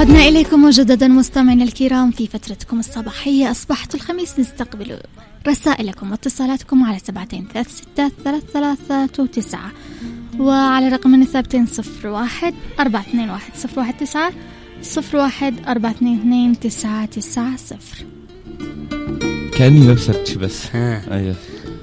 عدنا إليكم مجددا مستمعينا الكرام في فترتكم الصباحية. أصبحت الخميس نستقبل رسائلكم واتصالاتكم على 7363339 وعلى رقمنا الثابتين 01 421 019 01 422 990. كأني ببسرتش بس. أيوة.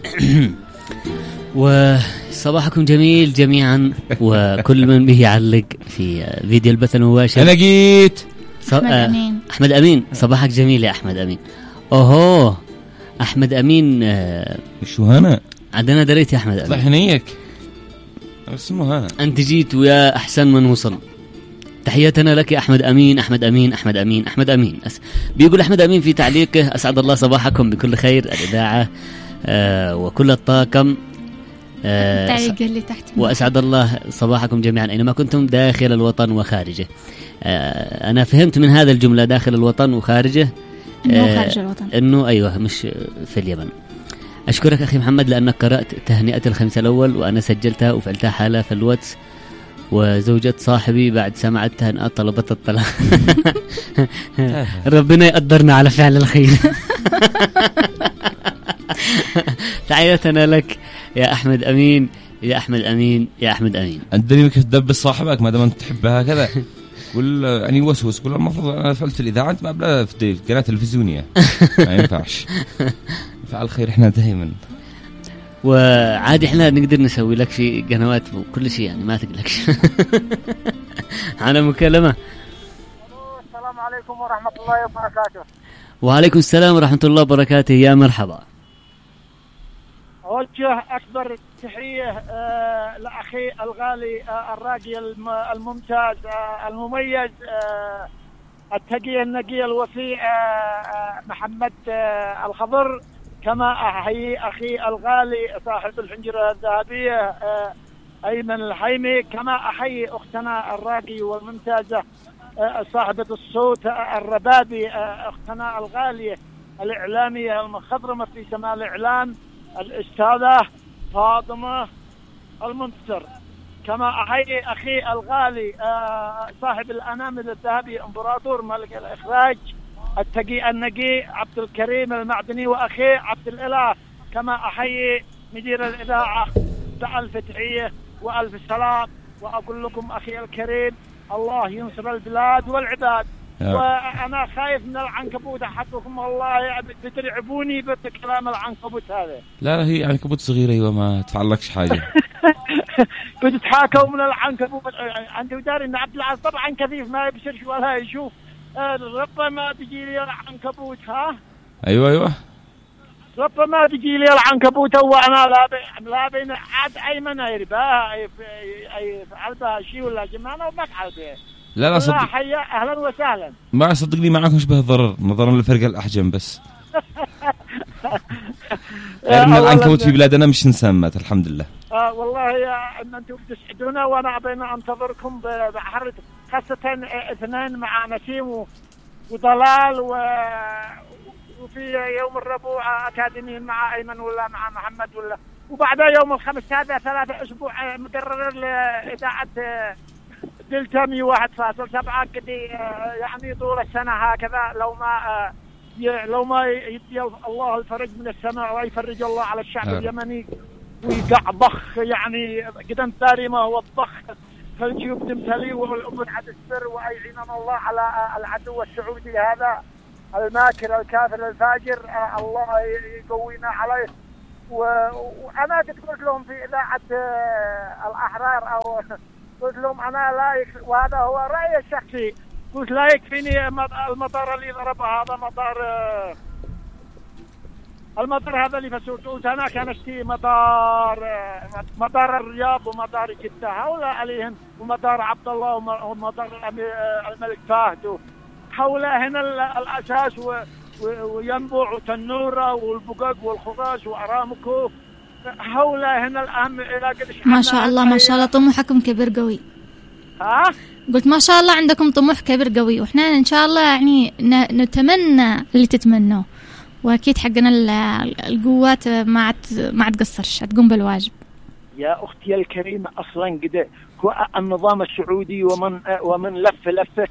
وصباحكم جميل جميعا وكل من به يعلق في فيديو البث المباشر. أنا جيت أحمد أمين. صباحك جميل يا أحمد أمين. أوهو أحمد أمين. شو هنا عندنا دريت يا أحمد أمين. ضحنيك اسمه هنا. أنت جيت ويا أحسن من وصل. تحياتنا لك يا أحمد أمين. أحمد أمين أحمد أمين أحمد أمين. بيقول أحمد أمين في تعليقه: أسعد الله صباحكم بكل خير الإذاعة وكل الطاقم. اللي تحت وأسعد الله صباحكم جميعا أينما كنتم داخل الوطن وخارجه. أنا فهمت من هذا الجملة داخل الوطن وخارجه إنه خارج الوطن، إنه أيوه مش في اليمن. أشكرك أخي محمد لأنك قرأت تهنئة الخميس الأول وأنا سجلتها وفعلتها حالة في الواتس، وزوجة صاحبي بعد سمعت تهنئة طلبت الطلاق. ربنا يقدرنا على فعل الخير. تحياتنا لك يا أحمد أمين يا أحمد أمين يا أحمد أمين. الدليل كيف تدبس صاحبك ما دام أنت تحبها كذا. قول يعني وسوس قول المفروض أنا فعلت الإذاعة أنت ما بلا في قناة تلفزيونية. ما ينفعش. فعل خير إحنا دائما. وعادي إحنا نقدر نسوي لك في قنوات وكل شيء يعني ما تقلقش. على مكالمة. السلام عليكم ورحمة الله وبركاته. وعليكم السلام ورحمة الله وبركاته. يا مرحبا. أوجه أكبر تحية لأخي الغالي الراقي الممتاز المميز التقي النقي الوفي محمد الخضر، كما أحيي أخي الغالي صاحب الحنجرة الذهبية أيمن الحيمي، كما أحيي أختنا الراقي والممتازة صاحبة الصوت الربابي أختنا الغالية الإعلامية المخضرمة في سماء الإعلام الأستاذة فاطمة المنتصر، كما أحيي أخي الغالي صاحب الأنامل الذهبي إمبراطور ملك الإخراج التقي النقي عبد الكريم المعدني وأخي عبد الإله، كما أحيي مدير الإذاعة بألف تحية وألف سلام، وأقول لكم أخي الكريم الله ينصر البلاد والعباد. وأنا خايف من العنكبوت حقكم والله بترعبوني بكلام العنكبوت هذا. لا هي عنكبوت صغيرة أيوة ما تفعلكش حاجة. بتتحاكوا من العنكبوت. عندي وداري إن عبد العزيز طبعا كثيف ما يبصرش ولا يشوف. ربما تجي لي العنكبوت. ها أيوة ربما تجي لي العنكبوت وأنا لا بين عاد أيمن يرباها أي فعل بها شيء ولا جمانة وما فعل بها. لا صدق. حيا أهلا وسهلا. ما صدقني معكم شبه ضرر نظرا لفرق الأحجام بس. من العنكبوت في بلادنا مش نسمت الحمد لله. والله ان انتم بتسعدونا وانا بين انتظركم بحرة خاصة اثنين مع نسيم وضلال وفي يوم الربوع اكاديمي مع ايمن ولا مع محمد ولا، وبعدها يوم الخميس هذا 3 أسبوع مقرر لإذاعة دلتا 101.7 كدي يعني طول السنة هكذا. لو ما يدي الله الفرج من السماء ويفرج الله على الشعب اليمني ويقع ضخ يعني قدم ثاني ما هو الضخ فالجيوب تمتلي والأمن عد السر ويعيننا الله على العدو السعودي هذا الماكر الكافر الفاجر. الله يقوينا عليه. وأنا قلت لهم في إذاعة الأحرار أو قلت لهم أنا لا يكفي، وهذا هو رأيي الشخصي، قلت لا يكفيني المطار اللي ضربه هذا المطار هذا اللي فسرت أنا كان اشتي مطار الرياض ومطار جدة هؤلاء عليهم ومطار عبد الله ومطار الملك فهد حوله هنا الأساس وينبع وتنورة والبقاق والخراش وأرامكو حوله هنا الأهم. ما شاء الله ما شاء الله طموحكم كبير قوي. ها؟ قلت ما شاء الله عندكم طموح كبير قوي وإحنا إن شاء الله يعني نتمنى اللي تتمنوه، وأكيد حقنا القوات ما تقصرش تقوم بالواجب. يا أختي الكريمة أصلا قد النظام السعودي ومن لف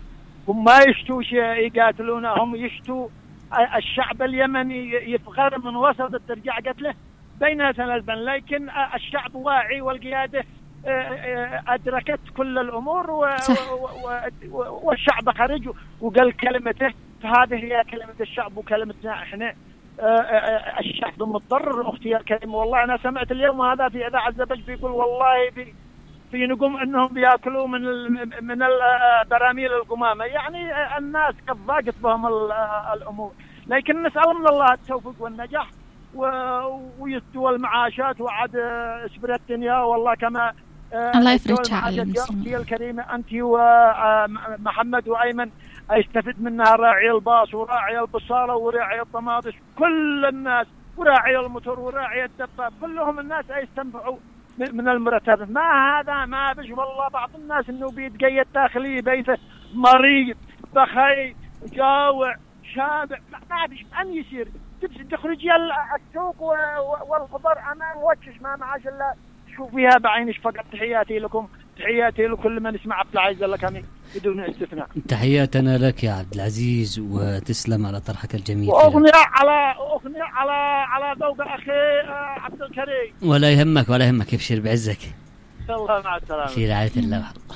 هم ما يشتوا يقاتلونه، هم يشتوا الشعب اليمني يفغر من وسط ترجع قتله بيناتنا البن. لكن الشعب واعي والقيادة أدركت كل الأمور والشعب خرج وقال كلمته، فهذه هي كلمة الشعب وكلمتنا إحنا. الشعب مضطر أختي الكريمة. والله أنا سمعت اليوم هذا في إذاعة الزبج بيقول والله في نقوم أنهم بيأكلوا من براميل القمامة. يعني الناس قد ضاقت بهم الأمور، لكن نسأل من الله التوفيق والنجاح ويستوى المعاشات وعد اسبر الدنيا. والله كما الله يفرجها على المسلمين. الكريمة أنت ومحمد وأيمن يستفيد منها راعي الباص وراعي البصارة وراعي الطماطس، كل الناس وراعي الموتور وراعي الدباب، كلهم الناس يستنفعوا من المرتب. ما هذا ما بش والله بعض الناس انه بيتقيد داخلي بيته مريض بخي جاوع شابع، ما بش أن يصير تخرجي السوق والخضر امام وجهك ما معاش الا تشوفيها بعينك فقط. تحياتي لكم، تحياتي لكل من يسمع عبد العزيز اللكامي بدون استثناء. تحياتنا لك يا عبد العزيز وتسلم على طرحك الجميل. واغني على ذوق اخي عبد الكريم. ولا يهمك ولا يهمك، ابشر بعزك. الله مع السلامه. في رعاية الله.